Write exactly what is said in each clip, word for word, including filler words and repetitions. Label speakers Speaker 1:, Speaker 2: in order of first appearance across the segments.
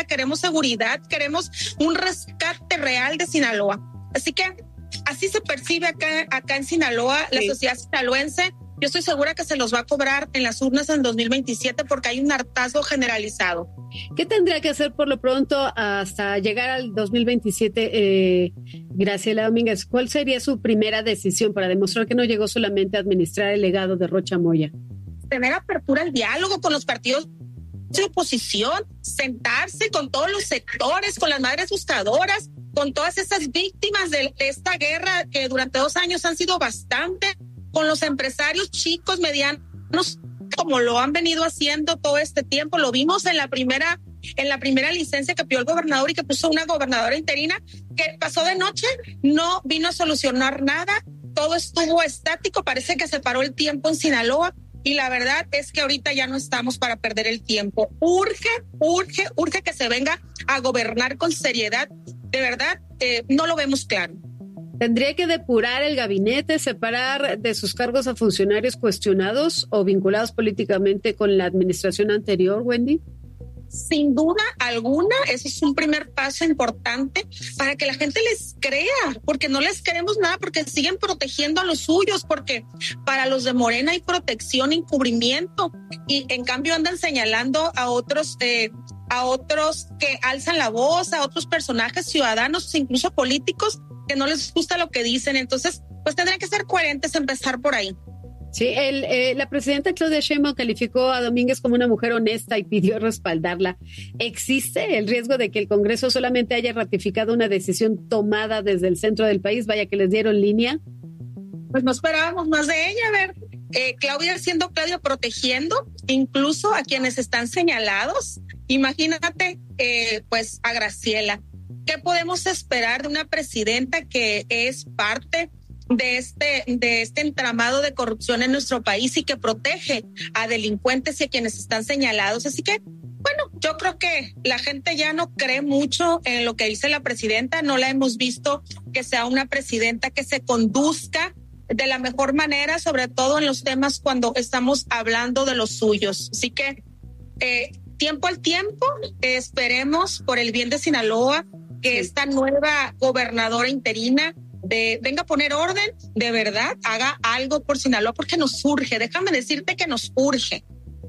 Speaker 1: queremos seguridad, queremos un rescate real de Sinaloa. Así que así se percibe acá, acá en Sinaloa, sí. La sociedad sinaloense. Yo estoy segura que se los va a cobrar en las urnas en dos mil veintisiete porque hay un hartazgo generalizado.
Speaker 2: ¿Qué tendría que hacer por lo pronto hasta llegar al dos mil veintisiete, eh, Graciela Domínguez? ¿Cuál sería su primera decisión para demostrar que no llegó solamente a administrar el legado de Rocha Moya?
Speaker 1: Tener apertura al diálogo con los partidos de oposición, sentarse con todos los sectores, con las madres buscadoras, con todas esas víctimas de, de esta guerra que durante dos años han sido bastante, con los empresarios chicos, medianos, como lo han venido haciendo todo este tiempo. Lo vimos en la primera, en la primera licencia que pidió el gobernador y que puso una gobernadora interina que pasó de noche, no vino a solucionar nada, todo estuvo estático, parece que se paró el tiempo en Sinaloa. Y la verdad es que ahorita ya no estamos para perder el tiempo. Urge, urge, urge que se venga a gobernar con seriedad. De verdad, eh, no lo vemos claro.
Speaker 2: ¿Tendría que depurar el gabinete, separar de sus cargos a funcionarios cuestionados o vinculados políticamente con la administración anterior, Wendy?
Speaker 1: Sin duda alguna, ese es un primer paso importante para que la gente les crea, porque no les creemos nada, porque siguen protegiendo a los suyos, porque para los de Morena hay protección, encubrimiento, y en cambio andan señalando a otros, eh, a otros que alzan la voz, a otros personajes ciudadanos, incluso políticos, que no les gusta lo que dicen. Entonces, pues tendrían que ser coherentes, empezar por ahí.
Speaker 2: Sí, el, eh, la presidenta Claudia Sheinbaum calificó a Domínguez como una mujer honesta y pidió respaldarla. ¿Existe el riesgo de que el Congreso solamente haya ratificado una decisión tomada desde el centro del país, vaya que les dieron línea?
Speaker 1: Pues no esperábamos más de ella, a ver, eh, Claudia siendo Claudia protegiendo incluso a quienes están señalados. Imagínate, eh, pues a Graciela. ¿Qué podemos esperar de una presidenta que es parte de este, de este entramado de corrupción en nuestro país y que protege a delincuentes y a quienes están señalados? Así que, bueno, yo creo que la gente ya no cree mucho en lo que dice la presidenta. No la hemos visto que sea una presidenta que se conduzca de la mejor manera, sobre todo en los temas cuando estamos hablando de los suyos. Así que, eh, tiempo al tiempo, eh, esperemos por el bien de Sinaloa que sí. Esta nueva gobernadora interina de, venga a poner orden, de verdad, haga algo por Sinaloa, porque nos urge, déjame decirte que nos urge.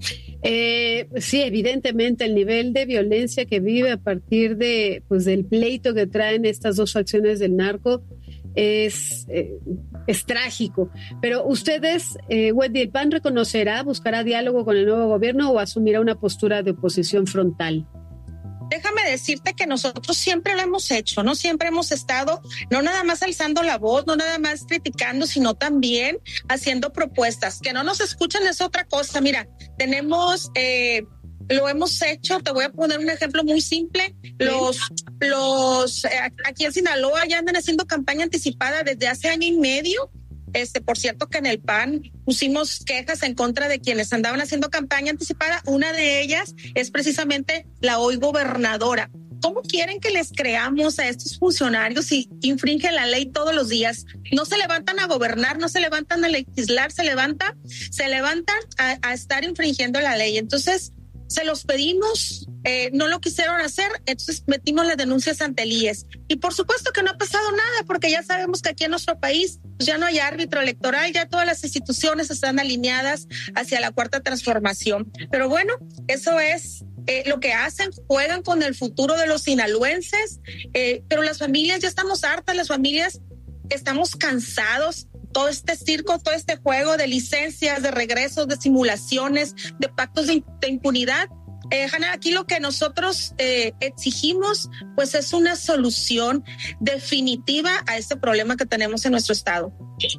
Speaker 2: Eh, sí, evidentemente el nivel de violencia que vive a partir de, pues, del pleito que traen estas dos facciones del narco es, eh, es trágico. Pero ustedes, eh, Wendy, ¿el P A N reconocerá, buscará diálogo con el nuevo gobierno o asumirá una postura de oposición frontal?
Speaker 1: Déjame decirte que nosotros siempre lo hemos hecho, ¿no? Siempre hemos estado, no nada más alzando la voz, no nada más criticando, sino también haciendo propuestas. Que no nos escuchan es otra cosa. Mira, tenemos, eh, lo hemos hecho, te voy a poner un ejemplo muy simple. Los, los, eh, aquí en Sinaloa ya andan haciendo campaña anticipada desde hace año y medio. Este, por cierto que en el P A N pusimos quejas en contra de quienes andaban haciendo campaña anticipada. Una de ellas es precisamente la hoy gobernadora. ¿Cómo quieren que les creamos a estos funcionarios si infringen la ley todos los días? No se levantan a gobernar, no se levantan a legislar, se levantan, se levantan a, a estar infringiendo la ley. Entonces, se los pedimos, eh, no lo quisieron hacer, entonces metimos las denuncias ante el I E S. Y por supuesto que no ha pasado nada, porque ya sabemos que aquí en nuestro país pues ya no hay árbitro electoral, ya todas las instituciones están alineadas hacia la cuarta transformación. Pero bueno, eso es eh, lo que hacen, juegan con el futuro de los sinaloenses, eh, pero las familias ya estamos hartas, las familias estamos cansados. Todo este circo, todo este juego de licencias, de regresos, de simulaciones, de pactos de, de impunidad. Eh, Hanna, aquí lo que nosotros eh, exigimos, pues es una solución definitiva a este problema que tenemos en nuestro estado.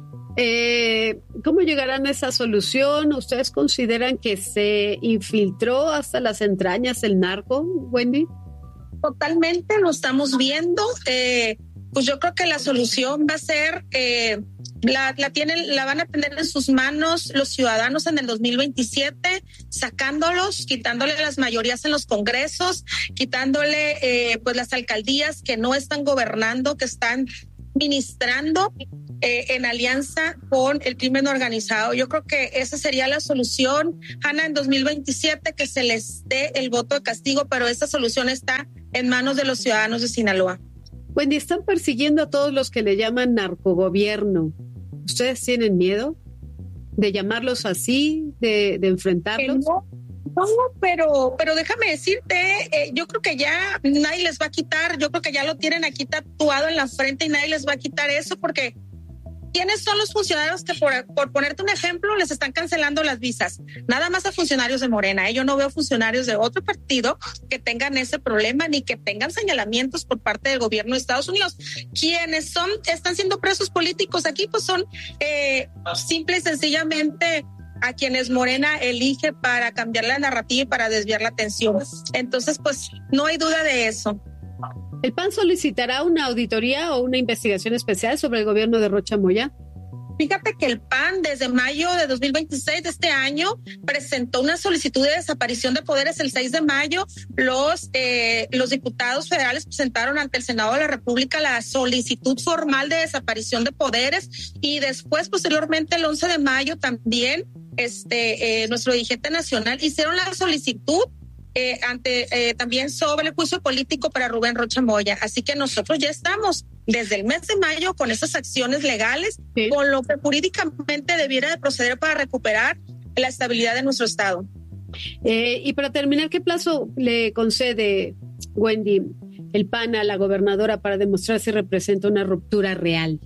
Speaker 2: Eh, ¿Cómo llegarán a esa solución? ¿Ustedes consideran que se infiltró hasta las entrañas el narco, Wendy?
Speaker 1: Totalmente, lo estamos viendo. Eh, pues yo creo que la solución va a ser... Eh, La, la tienen, la van a tener en sus manos los ciudadanos en el dos mil veintisiete, sacándolos, quitándole las mayorías en los congresos, quitándole eh, pues las alcaldías que no están gobernando, que están ministrando eh, en alianza con el crimen organizado. Yo creo que esa sería la solución, Hanna, en dos mil veintisiete, que se les dé el voto de castigo, pero esa solución está en manos de los ciudadanos de Sinaloa.
Speaker 2: Wendy, están persiguiendo a todos los que le llaman narcogobierno. ¿Ustedes tienen miedo de llamarlos así, de, de enfrentarlos?
Speaker 1: No, no, pero, pero déjame decirte, eh, yo creo que ya nadie les va a quitar, yo creo que ya lo tienen aquí tatuado en la frente y nadie les va a quitar eso, porque ¿quiénes son los funcionarios que, por, por ponerte un ejemplo, les están cancelando las visas? Nada más a funcionarios de Morena, ¿eh? Yo no veo funcionarios de otro partido que tengan ese problema ni que tengan señalamientos por parte del gobierno de Estados Unidos. Quienes son, están siendo presos políticos aquí, pues son eh, simple y sencillamente a quienes Morena elige para cambiar la narrativa y para desviar la atención. Entonces, pues no hay duda de eso.
Speaker 2: ¿El P A N solicitará una auditoría o una investigación especial sobre el gobierno de Rocha Moya?
Speaker 1: Fíjate que el P A N desde mayo de dos mil veintiséis de este año presentó una solicitud de desaparición de poderes el seis de mayo. Los, eh, los diputados federales presentaron ante el Senado de la República la solicitud formal de desaparición de poderes y después, posteriormente, el once de mayo también este, eh, nuestro dirigente nacional hicieron la solicitud Eh, ante eh, también sobre el juicio político para Rubén Rocha Moya. Así que nosotros ya estamos desde el mes de mayo con esas acciones legales, sí, con lo que jurídicamente debiera de proceder para recuperar la estabilidad de nuestro estado.
Speaker 2: Eh, y para terminar, ¿qué plazo le concede, Wendy, el P A N a la gobernadora para demostrar si representa una ruptura real?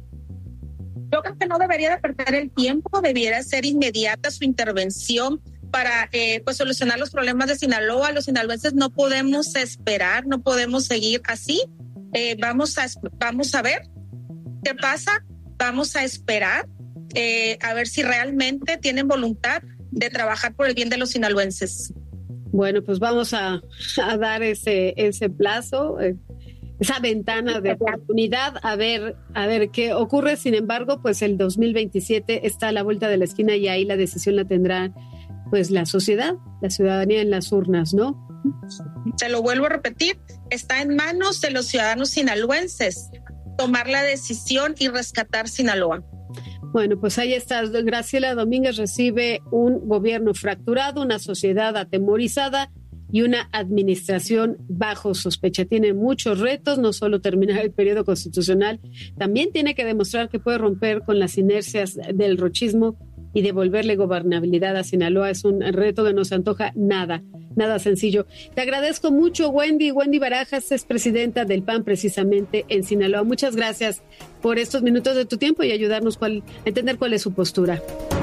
Speaker 1: Yo creo que no debería de perder el tiempo, debiera ser inmediata su intervención para eh, pues solucionar los problemas de Sinaloa. Los sinaloenses no podemos esperar, no podemos seguir así. Eh, vamos a vamos a ver qué pasa, vamos a esperar eh, a ver si realmente tienen voluntad de trabajar por el bien de los sinaloenses.
Speaker 2: Bueno, pues vamos a, a dar ese ese plazo, eh, esa ventana de oportunidad, a ver a ver qué ocurre. Sin embargo, pues el dos mil veintisiete está a la vuelta de la esquina y ahí la decisión la tendrá pues la sociedad, la ciudadanía en las urnas, ¿no?
Speaker 1: Te lo vuelvo a repetir, está en manos de los ciudadanos sinaloenses tomar la decisión y rescatar Sinaloa.
Speaker 2: Bueno, pues ahí está. Graciela Domínguez recibe un gobierno fracturado, una sociedad atemorizada y una administración bajo sospecha. Tiene muchos retos, no solo terminar el periodo constitucional, también tiene que demostrar que puede romper con las inercias del rochismo y devolverle gobernabilidad a Sinaloa. Es un reto que no se antoja nada, nada sencillo. Te agradezco mucho, Wendy. Wendy Barajas es presidenta del P A N precisamente en Sinaloa. Muchas gracias por estos minutos de tu tiempo y ayudarnos cuál, a entender cuál es su postura.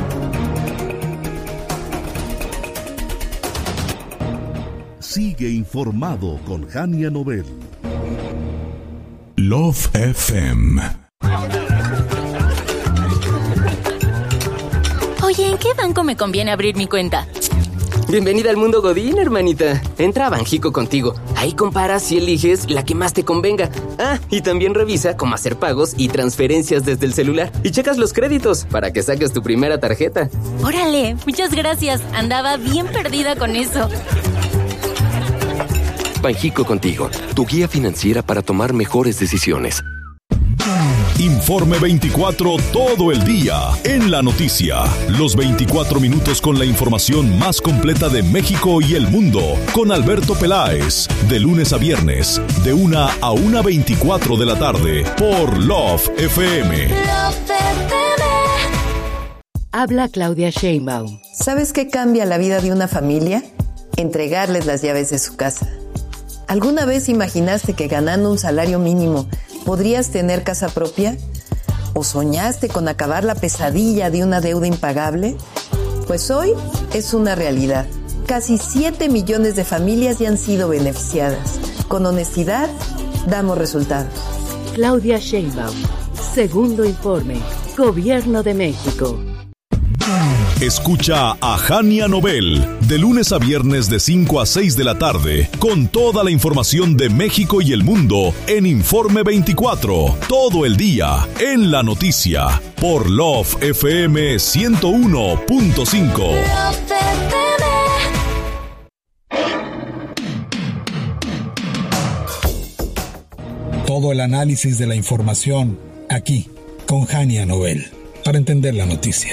Speaker 3: Sigue informado con Hania Nobel.
Speaker 4: Love F M.
Speaker 5: Oye, ¿en qué banco me conviene abrir mi cuenta?
Speaker 6: Bienvenida al mundo Godín, hermanita. Entra a Banjico Contigo. Ahí comparas y eliges la que más te convenga. Ah, y también revisa cómo hacer pagos y transferencias desde el celular. Y checas los créditos para que saques tu primera tarjeta.
Speaker 5: Órale, muchas gracias. Andaba bien perdida con eso.
Speaker 7: Banjico Contigo, tu guía financiera para tomar mejores decisiones.
Speaker 4: Informe veinticuatro todo el día en la noticia. Los veinticuatro minutos con la información más completa de México y el mundo. Con Alberto Peláez. De lunes a viernes, de una a una veinticuatro de la tarde. Por Love F M.
Speaker 5: Love F M.
Speaker 8: Habla Claudia Sheinbaum.
Speaker 9: ¿Sabes qué cambia la vida de una familia? Entregarles las llaves de su casa. ¿Alguna vez imaginaste que ganando un salario mínimo podrías tener casa propia? ¿O soñaste con acabar la pesadilla de una deuda impagable? Pues hoy es una realidad. Casi siete millones de familias ya han sido beneficiadas. Con honestidad, damos resultados.
Speaker 8: Claudia Sheinbaum. Segundo informe. Gobierno de México.
Speaker 4: Escucha a Hania Nobel de lunes a viernes de cinco a seis de la tarde con toda la información de México y el mundo en Informe veinticuatro, todo el día en la noticia por Love F M ciento uno punto cinco.
Speaker 10: Todo el análisis de la información, aquí, con Jania Nobel, para entender la noticia.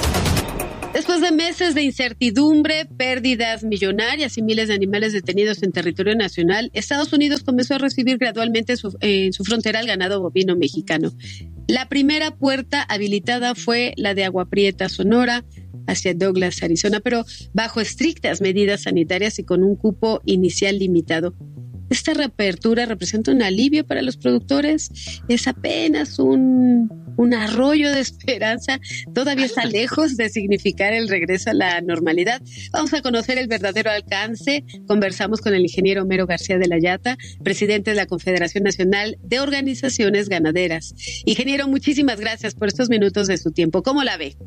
Speaker 2: Después de meses de incertidumbre, pérdidas millonarias y miles de animales detenidos en territorio nacional, Estados Unidos comenzó a recibir gradualmente en su, en su frontera el ganado bovino mexicano. La primera puerta habilitada fue la de Agua Prieta, Sonora, hacia Douglas, Arizona, pero bajo estrictas medidas sanitarias y con un cupo inicial limitado. Esta reapertura representa un alivio para los productores. Es apenas un, un arroyo de esperanza. Todavía está lejos de significar el regreso a la normalidad. Vamos a conocer el verdadero alcance. Conversamos con el ingeniero Homero García de la Llata, presidente de la Confederación Nacional de Organizaciones Ganaderas. Ingeniero, muchísimas gracias por estos minutos de su tiempo. ¿Cómo la ve?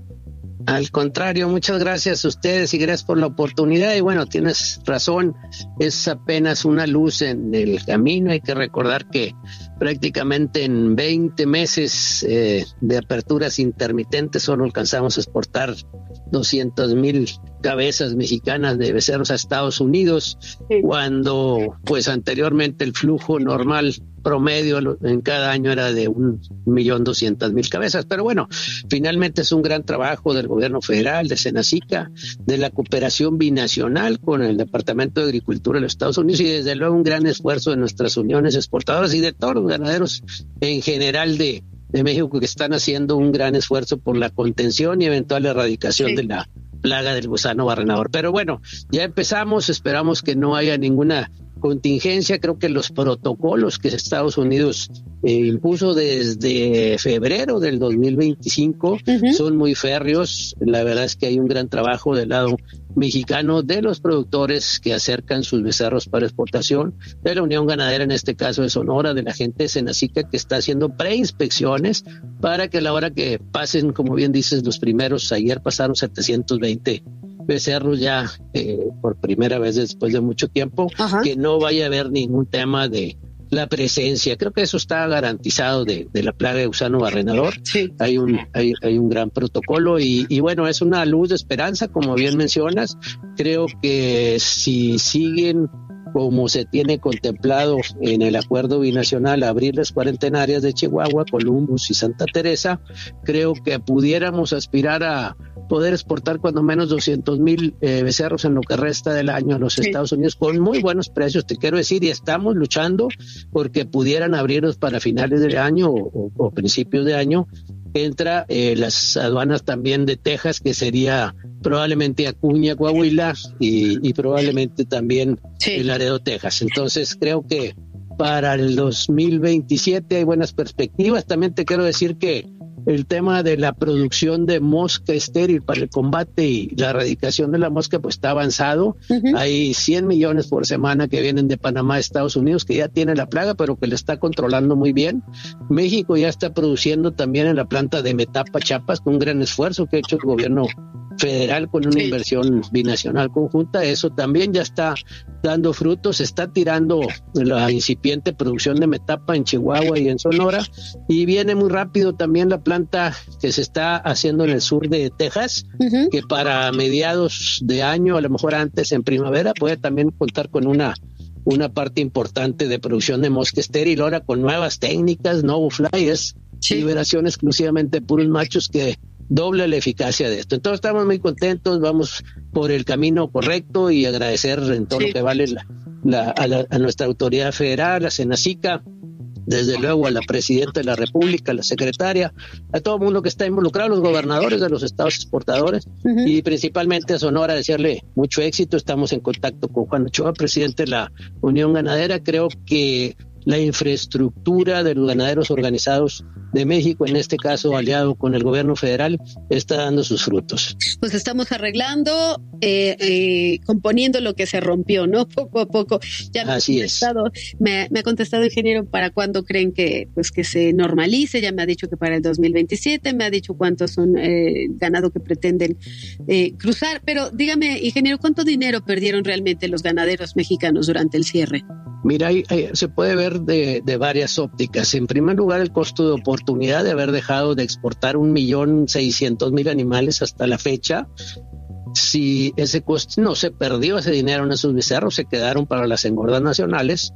Speaker 11: Al contrario, muchas gracias a ustedes y gracias por la oportunidad. Y bueno, tienes razón, es apenas una luz en el camino. Hay que recordar que prácticamente en veinte meses eh, de aperturas intermitentes solo alcanzamos a exportar doscientas mil cabezas mexicanas de becerros a Estados Unidos, sí. Cuando pues anteriormente el flujo normal promedio en cada año era de un millón doscientas mil cabezas. Pero bueno, finalmente es un gran trabajo del gobierno federal, de Senacica, de la cooperación binacional con el Departamento de Agricultura de los Estados Unidos y desde luego un gran esfuerzo de nuestras uniones exportadoras y de todos los ganaderos en general de, de México, que están haciendo un gran esfuerzo por la contención y eventual erradicación sí. de la plaga del gusano barrenador. Pero bueno, ya empezamos, esperamos que no haya ninguna contingencia. Creo que los protocolos que Estados Unidos eh, impuso desde febrero del dos mil veinticinco uh-huh. son muy férreos. La verdad es que hay un gran trabajo del lado mexicano de los productores que acercan sus becerros para exportación, de la Unión Ganadera, en este caso de Sonora, de la gente de Senacica, que está haciendo preinspecciones para que a la hora que pasen, como bien dices, los primeros, ayer pasaron setecientos veinte becerros ya eh, por primera vez después de mucho tiempo, Ajá. que no vaya a haber ningún tema de la presencia. Creo que eso está garantizado de, de la plaga de gusano barrenador. Sí. Hay un hay, hay un gran protocolo y, y bueno, es una luz de esperanza, como bien mencionas. Creo que si siguen como se tiene contemplado en el acuerdo binacional, abrir las cuarentenarias de Chihuahua, Columbus y Santa Teresa, creo que pudiéramos aspirar a poder exportar cuando menos doscientos mil eh, becerros en lo que resta del año a los sí. Estados Unidos con muy buenos precios, te quiero decir, y estamos luchando porque pudieran abrirlos para finales del año o, o principios de año. Entra eh, las aduanas también de Texas, que sería probablemente Acuña, Coahuila y, y probablemente también sí. el Laredo, Texas. Entonces creo que para el dos mil veintisiete hay buenas perspectivas. También te quiero decir que el tema de la producción de mosca estéril para el combate y la erradicación de la mosca pues está avanzado. Uh-huh. Hay cien millones por semana que vienen de Panamá a Estados Unidos, que ya tiene la plaga, pero que le está controlando muy bien. México ya está produciendo también en la planta de Metapa, Chiapas, con un gran esfuerzo que ha hecho el gobierno federal con una sí. inversión binacional conjunta. Eso también ya está dando frutos. Se está tirando la incipiente producción de Metapa en Chihuahua y en Sonora, y viene muy rápido también la planta que se está haciendo en el sur de Texas, uh-huh. que para mediados de año, a lo mejor antes en primavera, puede también contar con una una parte importante de producción de mosca estéril, ahora con nuevas técnicas, no flyers, sí. liberación exclusivamente de puros machos, que doble la eficacia de esto. Entonces estamos muy contentos, vamos por el camino correcto y agradecer en todo sí. lo que vale la, la, a, la, a nuestra autoridad federal, a Senacica, desde luego a la presidenta de la República, a la secretaria, a todo el mundo que está involucrado, los gobernadores de los estados exportadores uh-huh. y principalmente a Sonora, desearle mucho éxito. Estamos en contacto con Juan Ochoa, presidente de la Unión Ganadera. Creo que la infraestructura de los ganaderos organizados de México, en este caso aliado con el gobierno federal, está dando sus frutos.
Speaker 2: Pues estamos arreglando, eh, eh, componiendo lo que se rompió, ¿no? Poco a poco. Ya me
Speaker 11: Así
Speaker 2: ha contestado,
Speaker 11: es.
Speaker 2: Me, me ha contestado, ingeniero, para cuándo creen que pues que se normalice. Ya me ha dicho que para el dos mil veintisiete, me ha dicho cuántos son eh, ganado que pretenden eh, cruzar. Pero dígame, ingeniero, ¿cuánto dinero perdieron realmente los ganaderos mexicanos durante el cierre?
Speaker 11: Mira, hay, hay, se puede ver de, de varias ópticas. En primer lugar, el costo de oportunidad de haber dejado de exportar un millón seiscientos mil animales hasta la fecha. Si ese costo no se perdió, ese dinero en esos becerros se quedaron para las engordas nacionales.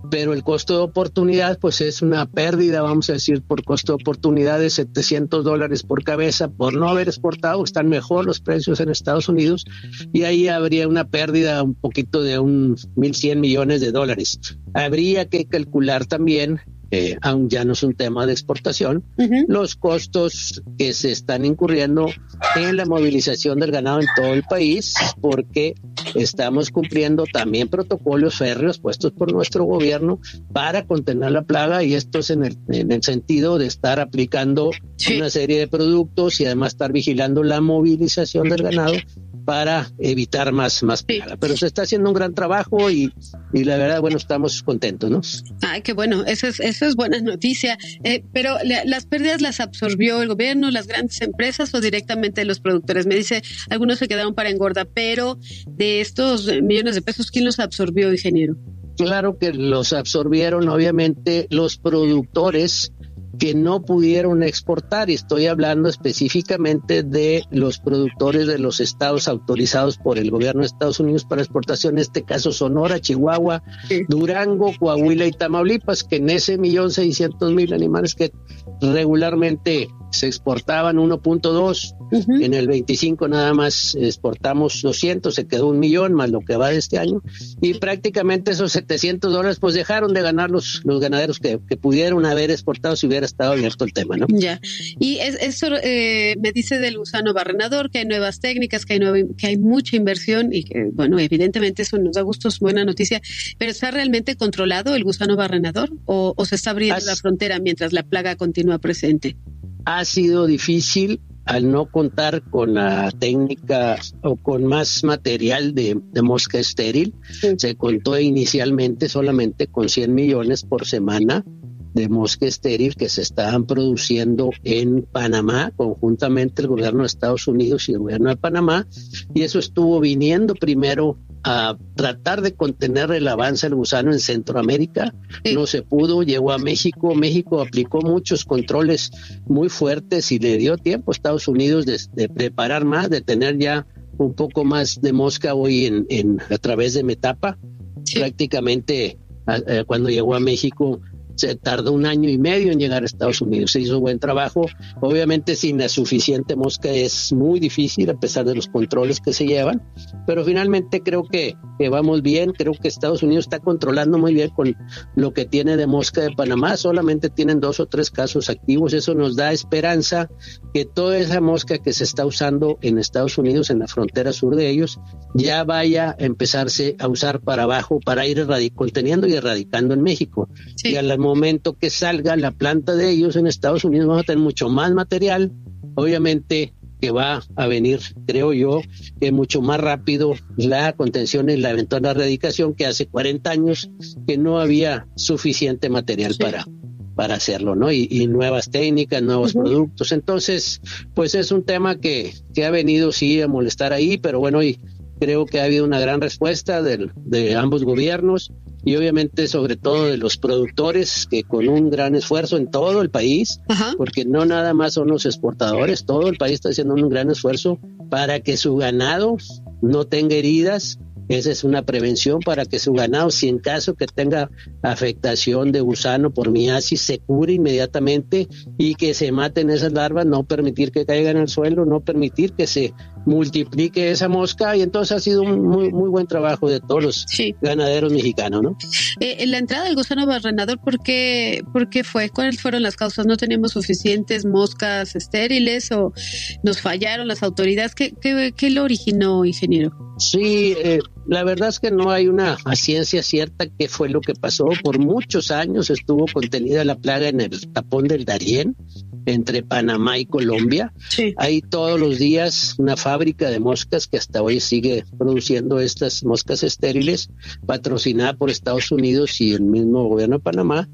Speaker 11: pero el costo de oportunidad pues es una pérdida, vamos a decir, por costo de oportunidad de setecientos dólares por cabeza por no haber exportado. Están mejor los precios en Estados Unidos y ahí habría una pérdida un poquito de un mil cien millones de dólares. Habría que calcular también, Eh, aún ya no es un tema de exportación, uh-huh. los costos que se están incurriendo en la movilización del ganado en todo el país, porque estamos cumpliendo también protocolos férreos puestos por nuestro gobierno para contener la plaga, y esto es en el, en el sentido de estar aplicando sí. una serie de productos y además estar vigilando la movilización del ganado para evitar más, más plaga. Pero se está haciendo un gran trabajo y, y la verdad, bueno, estamos contentos, ¿no?
Speaker 2: Ay, qué bueno, eso es, eso es buena noticia. Eh, pero la, ¿las pérdidas las absorbió el gobierno, las grandes empresas o directamente los productores? Me dice, algunos se quedaron para engorda, pero de estos millones de pesos, ¿quién los absorbió, ingeniero?
Speaker 11: Claro que los absorbieron, obviamente, los productores que no pudieron exportar, y estoy hablando específicamente de los productores de los estados autorizados por el gobierno de Estados Unidos para exportación, en este caso Sonora, Chihuahua, sí. Durango, Coahuila y Tamaulipas, que en ese millón seiscientos mil animales que regularmente se exportaban uno punto dos, uh-huh. en el veinticinco nada más exportamos doscientos, se quedó un millón más lo que va de este año, y prácticamente esos setecientos dólares pues dejaron de ganar los, los ganaderos que, que pudieron haber exportado si hubiera estado abierto el tema, ¿no?
Speaker 2: Ya, y es, eso eh, me dice del gusano barrenador, que hay nuevas técnicas, que hay, nueva, que hay mucha inversión y que, bueno, evidentemente eso nos da gusto, es buena noticia, pero ¿está realmente controlado el gusano barrenador o, o se está abriendo As... la frontera mientras la plaga continúa presente?
Speaker 11: Ha sido difícil al no contar con la técnica o con más material de, de mosca estéril. Sí. Se contó inicialmente solamente con cien millones por semana de mosca estéril que se estaban produciendo en Panamá, conjuntamente el gobierno de Estados Unidos y el gobierno de Panamá, y eso estuvo viniendo primero a tratar de contener el avance del gusano en Centroamérica. Sí. No se pudo, llegó a México, México aplicó muchos controles muy fuertes y le dio tiempo a Estados Unidos de, de preparar más, de tener ya un poco más de mosca hoy en, en a través de Metapa. Sí. Prácticamente a, a, cuando llegó a México se tardó un año y medio en llegar a Estados Unidos. Se hizo buen trabajo. Obviamente sin la suficiente mosca es muy difícil, a pesar de los controles que se llevan, pero finalmente creo que, que vamos bien. Creo que Estados Unidos está controlando muy bien con lo que tiene de mosca de Panamá. Solamente tienen dos o tres casos activos. Eso nos da esperanza que toda esa mosca que se está usando en Estados Unidos, en la frontera sur de ellos, ya vaya a empezarse a usar para abajo, para ir erradic- conteniendo y erradicando en México. Sí. Y a la momento que salga la planta de ellos en Estados Unidos vamos a tener mucho más material, obviamente que va a venir, creo yo, que mucho más rápido la contención y la eventual erradicación, que hace cuarenta años que no había suficiente material sí. para para hacerlo, ¿no? Y, y nuevas técnicas, nuevos uh-huh. productos. Entonces, pues es un tema que, que ha venido sí a molestar ahí, pero bueno, y creo que ha habido una gran respuesta de, de ambos gobiernos y obviamente sobre todo de los productores, que con un gran esfuerzo en todo el país, uh-huh. porque no nada más son los exportadores, todo el país está haciendo un gran esfuerzo para que su ganado no tenga heridas. Esa es una prevención para que su ganado, si en caso que tenga afectación de gusano por miasis, se cure inmediatamente y que se maten esas larvas, no permitir que caigan al suelo, no permitir que se multiplique esa mosca, y entonces ha sido un muy muy buen trabajo de todos los sí. ganaderos mexicanos, ¿no?
Speaker 2: Eh, la entrada del gusano barrenador, ¿por qué, ¿por qué fue? ¿Cuáles fueron las causas? ¿No teníamos suficientes moscas estériles o nos fallaron las autoridades? ¿Qué, qué, qué lo originó, ingeniero?
Speaker 11: Sí, eh, la verdad es que no hay una ciencia cierta qué fue lo que pasó. Por muchos años estuvo contenida la plaga en el tapón del Darién, entre Panamá y Colombia. Sí. Hay todos los días una fábrica de moscas que hasta hoy sigue produciendo estas moscas estériles, patrocinada por Estados Unidos y el mismo gobierno de Panamá.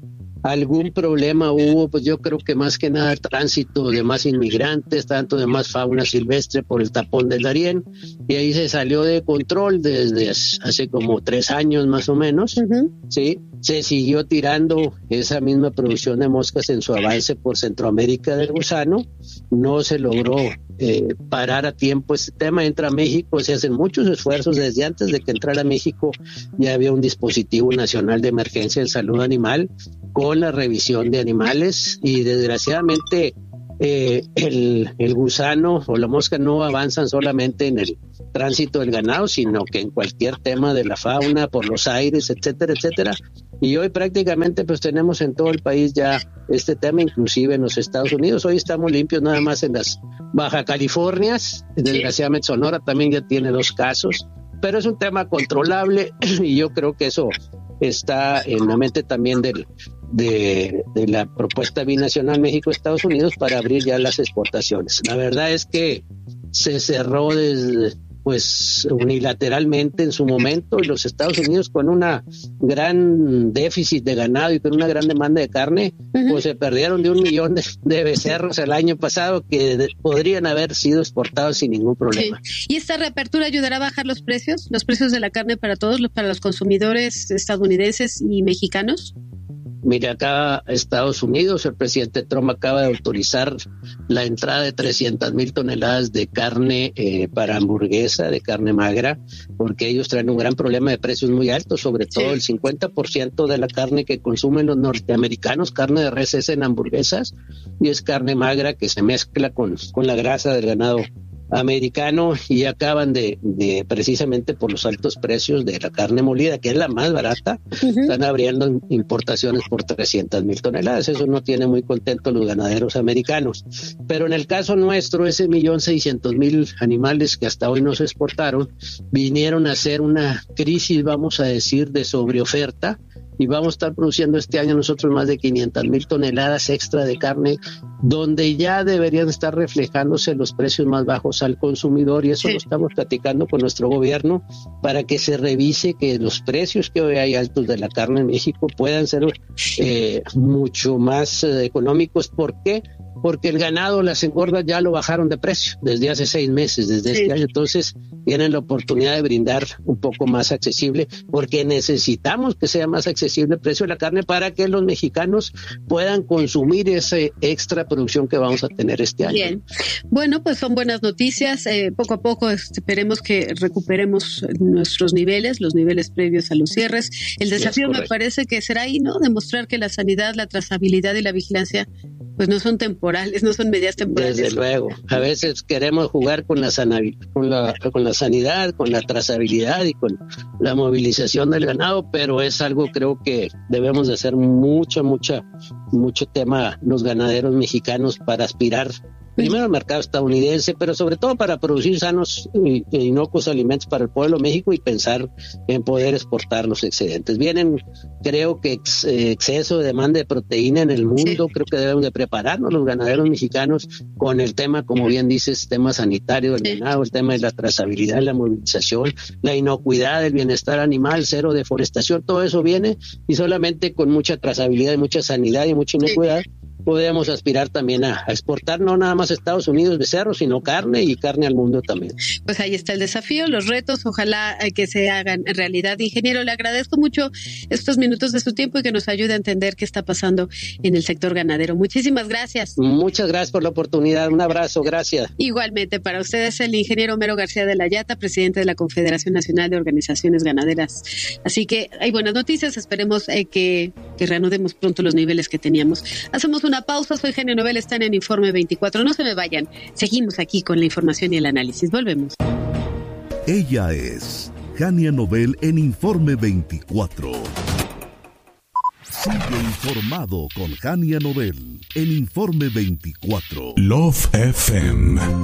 Speaker 11: algún problema hubo, pues yo creo que más que nada tránsito de más inmigrantes, tanto de más fauna silvestre por el tapón del Darién, y ahí se salió de control desde hace como tres años más o menos, uh-huh. ¿sí? Se siguió tirando esa misma producción de moscas en su avance por Centroamérica del gusano, no se logró eh, parar a tiempo este tema, entra a México, se hacen muchos esfuerzos, desde antes de que entrara a México ya había un dispositivo nacional de emergencia en salud animal con la revisión de animales y desgraciadamente eh, el, el gusano o la mosca no avanzan solamente en el tránsito del ganado, sino que en cualquier tema de la fauna, por los aires, etcétera, etcétera. Y hoy prácticamente pues tenemos en todo el país ya este tema, inclusive en los Estados Unidos. Hoy estamos limpios nada más en las Baja Californias, desgraciadamente Sonora también ya tiene dos casos, pero es un tema controlable y yo creo que eso está en la mente también del, de, de la propuesta binacional México-Estados Unidos para abrir ya las exportaciones. La verdad es que se cerró desde pues unilateralmente en su momento, y los Estados Unidos con una gran déficit de ganado y con una gran demanda de carne, uh-huh. pues se perdieron de un millón de, de becerros el año pasado que de, podrían haber sido exportados sin ningún problema.
Speaker 2: Sí. ¿Y esta reapertura ayudará a bajar los precios, los precios de la carne para todos, para los consumidores estadounidenses y mexicanos?
Speaker 11: Mire, acá Estados Unidos, el presidente Trump acaba de autorizar la entrada de trescientas mil toneladas de carne eh, para hamburguesa, de carne magra, porque ellos traen un gran problema de precios muy altos, sobre todo sí. El cincuenta por ciento de la carne que consumen los norteamericanos, carne de res, es en hamburguesas, y es carne magra que se mezcla con, con la grasa del ganado americano, y acaban de, de precisamente por los altos precios de la carne molida, que es la más barata, uh-huh. están abriendo importaciones por trescientas mil toneladas. Eso no tiene muy contentos los ganaderos americanos, pero en el caso nuestro, ese millón seiscientos mil animales que hasta hoy no se exportaron vinieron a ser una crisis, vamos a decir, de sobreoferta, y vamos a estar produciendo este año nosotros más de quinientas mil toneladas extra de carne, donde ya deberían estar reflejándose los precios más bajos al consumidor, y eso sí. Lo estamos platicando con nuestro gobierno para que se revise que los precios que hoy hay altos de la carne en México puedan ser eh, mucho más eh, económicos. ¿Por qué? Porque el ganado, las engordas ya lo bajaron de precio desde hace seis meses, desde sí. este año. Entonces tienen la oportunidad de brindar un poco más accesible, porque necesitamos que sea más accesible el precio de la carne para que los mexicanos puedan consumir esa extra producción que vamos a tener este año.
Speaker 2: Bien, bueno, pues son buenas noticias. Eh, poco a poco esperemos que recuperemos nuestros niveles, los niveles previos a los cierres. El desafío me parece que será ahí, ¿no? Demostrar que la sanidad, la trazabilidad y la vigilancia pues no son temporales, no son medidas temporales.
Speaker 11: Desde luego, a veces queremos jugar con la, sana, con la con la sanidad, con la trazabilidad y con la movilización del ganado, pero es algo, creo que debemos de hacer mucho, mucha, mucho tema los ganaderos mexicanos para aspirar primero al mercado estadounidense, pero sobre todo para producir sanos e inocuos alimentos para el pueblo de México y pensar en poder exportar los excedentes. Vienen, creo que ex, exceso de demanda de proteína en el mundo, sí. Creo que debemos de prepararnos los ganaderos mexicanos con el tema, como bien dices, tema sanitario del sí. ganado, el tema de la trazabilidad, la movilización, la inocuidad, el bienestar animal, cero deforestación, todo eso viene, y solamente con mucha trazabilidad y mucha sanidad y mucha inocuidad sí. podemos aspirar también a, a exportar no nada más a Estados Unidos becerros, sino carne y carne al mundo también.
Speaker 2: Pues ahí está el desafío, los retos, ojalá que se hagan realidad. Ingeniero, le agradezco mucho estos minutos de su tiempo y que nos ayude a entender qué está pasando en el sector ganadero. Muchísimas gracias.
Speaker 11: Muchas gracias por la oportunidad, un abrazo, gracias.
Speaker 2: Igualmente para ustedes, el ingeniero Homero García de la Yata, presidente de la Confederación Nacional de Organizaciones Ganaderas. Así que hay buenas noticias, esperemos eh, que, que reanudemos pronto los niveles que teníamos. Hacemos una pausa, soy Jania Novel, están en Informe veinticuatro, no se me vayan, seguimos aquí con la información y el análisis, volvemos.
Speaker 3: Ella es Jania Novel en Informe veinticuatro. Sigue informado con Jania Novel en Informe veinticuatro.
Speaker 4: Love F M